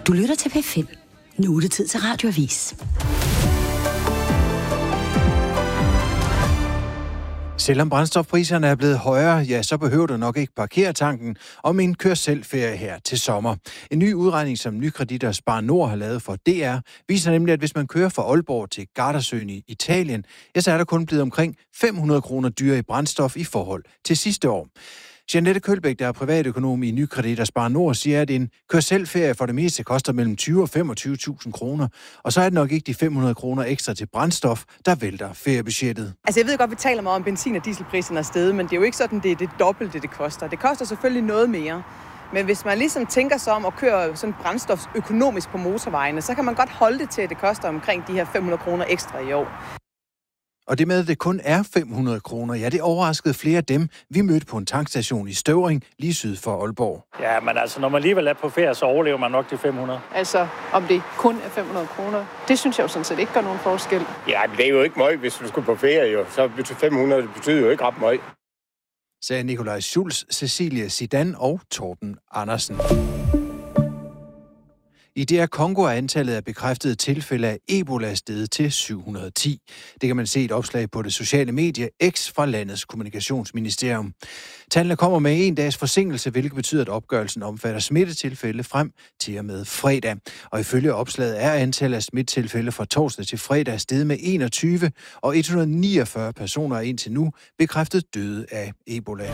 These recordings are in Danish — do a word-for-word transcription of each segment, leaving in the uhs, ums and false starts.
Du lytter til P fem. Nu er det tid til Radioavis. Selvom brændstofpriserne er blevet højere, ja, så behøver du nok ikke parkere tanken om en kør-selv-ferie her til sommer. En ny udregning, som Nykredit og Spar Nord har lavet for D R, viser nemlig, at hvis man kører fra Aalborg til Gardasøen i Italien, ja, så er der kun blevet omkring fem hundrede kroner dyrere i brændstof i forhold til sidste år. Jeanette Kølbæk, der er privatøkonom i Nykredit og Spar Nord, siger, at en kør-selv-ferie for det meste koster mellem tyve og femogtyve tusind kroner. Og så er det nok ikke de fem hundrede kroner ekstra til brændstof, der vælter feriebudgettet. Altså jeg ved godt, vi taler meget om benzin- og dieselpriserne er steget, men det er jo ikke sådan, det er det dobbelte, det koster. Det koster selvfølgelig noget mere. Men hvis man ligesom tænker sig om at køre sådan brændstof økonomisk på motorvejene, så kan man godt holde det til, at det koster omkring de her fem hundrede kroner ekstra i år. Og det med, at det kun er fem hundrede kroner, ja, det overraskede flere af dem, vi mødte på en tankstation i Støvring, lige syd for Aalborg. Ja, men altså, når man alligevel er på ferie, så overlever man nok de fem hundrede. Altså, om det kun er fem hundrede kroner, det synes jeg jo sådan set ikke gør nogen forskel. Ja, men det er jo ikke meget, hvis du skulle på ferie, jo. Så betyder fem hundrede, det betyder jo ikke ret meget. Sagde Nikolaj Schulz, Cecilie Zidane og Torben Andersen. I D R Congo er antallet af bekræftede tilfælde af Ebola steget til syv hundrede og ti. Det kan man se et opslag på det sociale medie X fra landets kommunikationsministerium. Tallene kommer med en dags forsinkelse, hvilket betyder, at opgørelsen omfatter smittetilfælde frem til og med fredag. Og ifølge opslaget er antallet af smittetilfælde fra torsdag til fredag steget med enogtyve, og et hundrede og niogfyrre personer er indtil nu bekræftet døde af Ebola.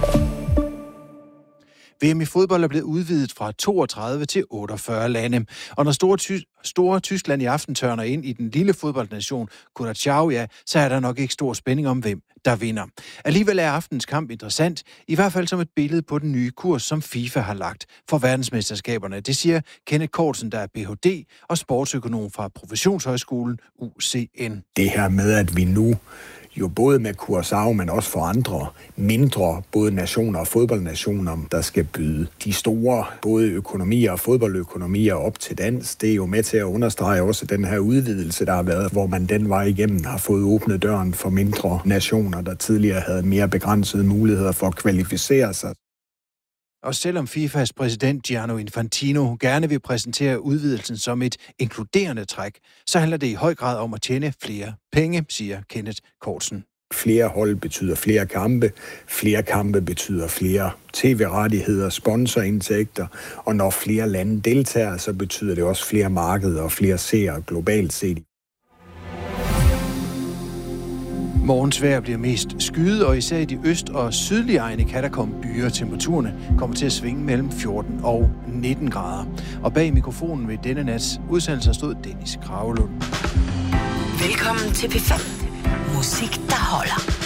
V M i fodbold er blevet udvidet fra toogtredive til otteogfyrre lande. Og når store, ty- store Tyskland i aften tørner ind i den lille fodboldnation Curaçao, ja, så er der nok ikke stor spænding om, hvem der vinder. Alligevel er aftens kamp interessant, i hvert fald som et billede på den nye kurs, som FIFA har lagt for verdensmesterskaberne. Det siger Kenneth Kortsen, der er P H D og sportsøkonom fra Professionshøjskolen U C N. Det her med, at vi nu jo både med Curaçao, men også for andre mindre, både nationer og fodboldnationer, der skal byde de store, både økonomier og fodboldøkonomier op til dans. Det er jo med til at understrege også den her udvidelse, der har været, hvor man den vej igennem har fået åbnet døren for mindre nationer, der tidligere havde mere begrænsede muligheder for at kvalificere sig. Og selvom FIFAs præsident Gianni Infantino gerne vil præsentere udvidelsen som et inkluderende træk, så handler det i høj grad om at tjene flere penge, siger Kenneth Kortsen. Flere hold betyder flere kampe, flere kampe betyder flere tv-rettigheder, sponsorindtægter, og når flere lande deltager, så betyder det også flere markeder og flere seere globalt set. Morgens vejr bliver mest skyet, og især i de øst- og sydlige egne kan der komme byer. Temperaturerne kommer til at svinge mellem fjorten og nitten grader. Og bag mikrofonen ved denne nats udsendelse stod Dennis Kragelund. Velkommen til P fem. Musik, der holder.